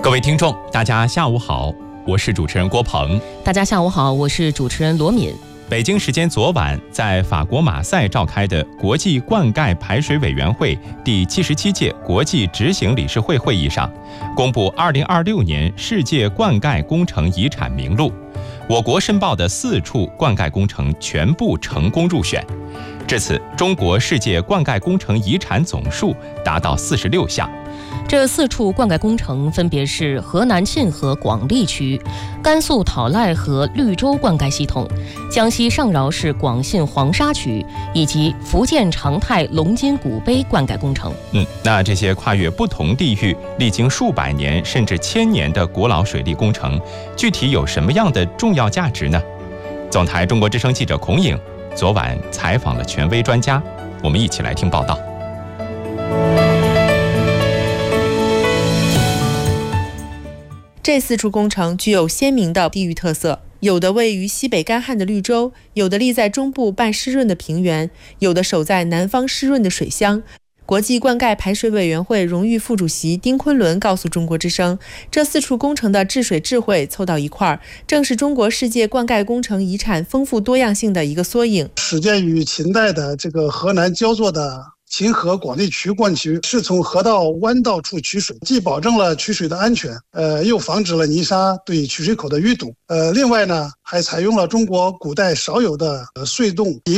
各位听众，大家下午好，我是主持人郭鹏。 大家下午好，我是主持人罗敏。 北京时间昨晚，在法国马赛召开的国际灌溉排水委员会第77届国际执行理事会会议上，公布2026年世界灌溉工程遗产名录。我国申报的4处灌溉工程全部成功入选。至此，中国世界灌溉工程遗产总数达到46项。 这4处灌溉工程分别是河南沁河广利区、甘肃讨赖河绿洲灌溉系统、江西上饶市广信黄沙区以及福建长泰龙津古碑灌溉工程。 那这些跨越不同地域、历经数百年甚至1000年的古老水利工程，具体有什么样的重要价值呢？总台中国之声记者孔颖昨晚采访了权威专家，我们一起来听报道。 这4处工程具有鲜明的地域特色，有的位于西北干旱的绿洲，有的立在中部半湿润的平原，有的守在南方湿润的水乡。国际灌溉排水委员会荣誉副主席丁昆仑告诉中国之声，这4处工程的治水智慧凑到一块儿，正是中国世界灌溉工程遗产丰富多样性的一个缩影。 始建于秦代的这个河南焦作的秦河广利渠灌渠，是从河道弯道处取水，既保证了取水的安全，又防止了泥沙对取水口的淤堵。另外呢，还采用了中国古代少有的隧洞引